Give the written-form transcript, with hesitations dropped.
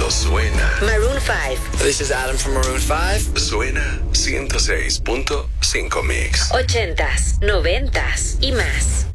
mundo suena. Maroon 5. This is Adam from Maroon 5. Suena 106.5 Mix. 80s, 90s y más.